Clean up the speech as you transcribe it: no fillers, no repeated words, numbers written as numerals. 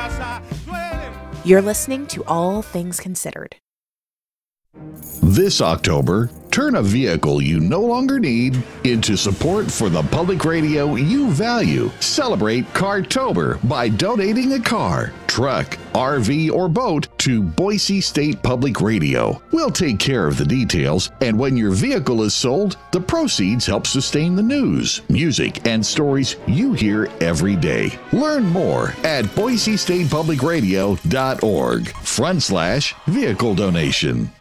You're listening to All Things Considered. This October, turn a vehicle you no longer need into support for the public radio you value. Celebrate Cartober by donating a car, truck, RV, or boat to Boise State Public Radio. We'll take care of the details, and when your vehicle is sold, the proceeds help sustain the news, music, and stories you hear every day. Learn more at boisestatepublicradio.org/vehicle donation.